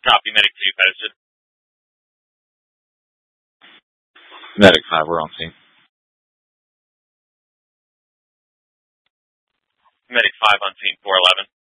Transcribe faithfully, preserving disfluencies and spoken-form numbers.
Copy, Medic two, posted. Medic five, we're on scene. Medic five on scene, four eleven.